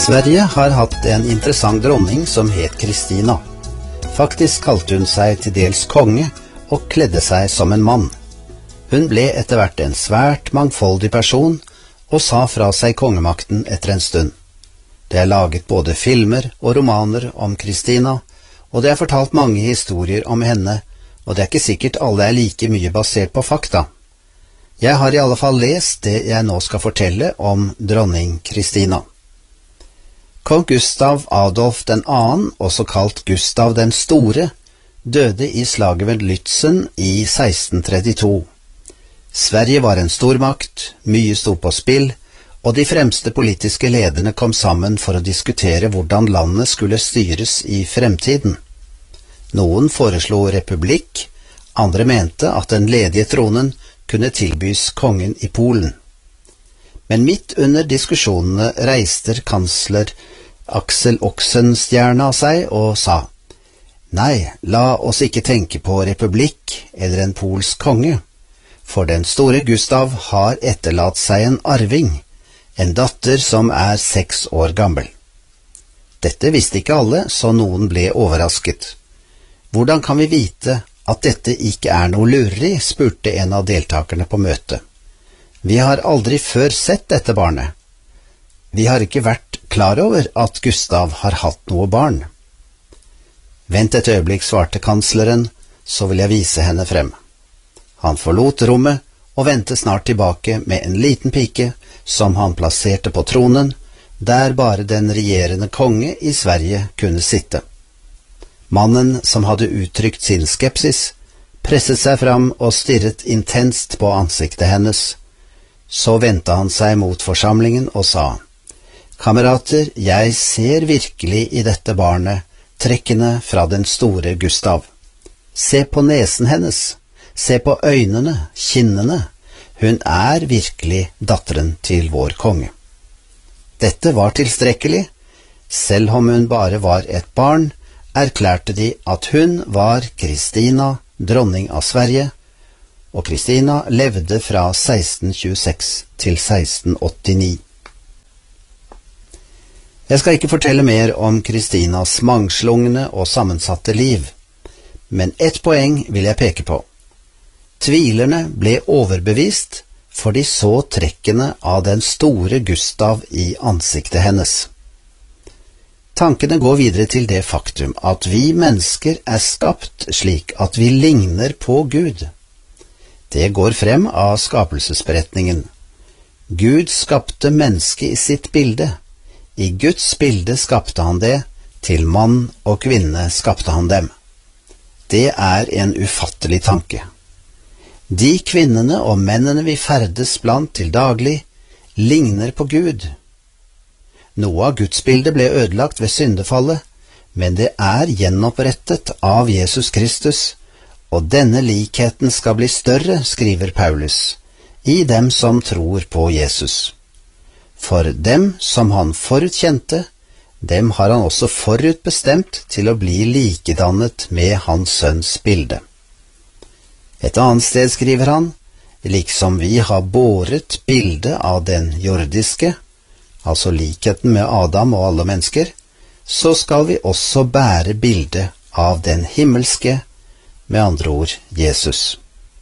Sverige har hatt en interessant dronning som het Kristina. Faktisk kalte hun seg til dels konge og kledde seg som en mann. Hun ble etter hvert en svært mangfoldig person og sa fra seg kongemakten etter en stund. Det er laget både filmer og romaner om Kristina, og det er fortalt mange historier om henne, og det er ikke sikkert alle er like mye basert på fakta. Jeg har i alle fall lest det jeg nå skal fortelle om dronning Kristina. Kong Gustav Adolf II, også kalt Gustav den Store, døde i slaget ved Lützen i 1632. Sverige var en stormakt, mye sto på spill, og de fremste politiske lederne kom sammen for å diskutere hvordan landet skulle styres i fremtiden. Noen foreslo republikk, andre mente at den ledige tronen kunne tilbys kongen i Polen. Men midt under diskusjonene reiste kansler Axel Oxenstierna seg og sa: «Nei, la oss ikke tenke på republikk eller en polsk konge, for den store Gustav har etterlatt seg en arving, en datter som er 6 år gammel.» Dette visste ikke alle, så noen ble overrasket. «Hvordan kan vi vite at dette ikke er noe lureri?» spurte en av deltakerne på møtet. «Vi har aldri før sett dette barnet. Vi har ikke vært klar over at Gustav har hatt noe barn.» «Vent et øyeblikk», svarte kansleren, «så vil jeg vise henne frem.» Han forlot rommet og vendte snart tilbake med en liten pike som han plasserte på tronen, der bare den regjerende konge i Sverige kunne sitte. Mannen, som hadde uttrykt sin skepsis, presset seg fram og stirret intenst på ansiktet hennes. Så vendte han seg mot forsamlingen og sa: «Kamerater, jeg ser virkelig i dette barnet trekkene fra den store Gustav. Se på nesen hennes, se på øynene, kinnene. Hun er virkelig datteren til vår konge.» Dette var tilstrekkelig. Selv om hun bare var et barn, erklærte de at hun var Kristina, dronning av Sverige, og Kristina levde fra 1626 til 1689. Jeg skal ikke fortelle mer om Kristinas mangslungne og sammensatte liv, men ett poeng vil jeg peke på. Tvilerne ble overbevist, for de så trekkene av den store Gustav i ansiktet hennes. Tankene går videre til det faktum at vi mennesker er skapt slik at vi ligner på Gud. Det går frem av skapelsesberetningen. Gud skapte mennesket i sitt bilde. I Guds bilde skapte han det, til mann og kvinne skapte han dem. Det er en ufattelig tanke. De kvinnene og mennene vi ferdes blant til daglig, ligner på Gud. Noe av gudsbildet ble ødelagt ved syndefallet, men det er gjenopprettet av Jesus Kristus, og denne likheten skal bli større, skriver Paulus, i dem som tror på Jesus. For dem som han forutkjente, dem har han også forutbestemt til å bli likedannet med hans sønns bilde. Et annet sted skriver han: «Liksom vi har båret bildet av den jordiske», altså likheten med Adam og alle mennesker, så skal vi også bære bildet av den himmelske, med andre ord Jesus.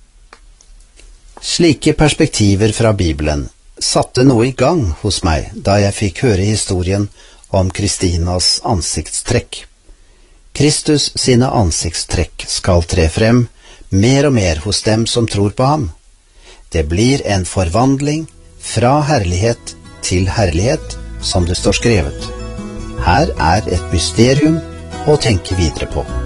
Slike perspektiver fra Bibelen satte noe i gang hos meg da jeg fikk høre historien om Kristinas ansiktstrekk. Kristus sine ansiktstrekk skal tre frem mer og mer hos dem som tror på ham. Det blir en forvandling fra herlighet til herlighet, som det står skrevet. Her er et mysterium å tenke videre på.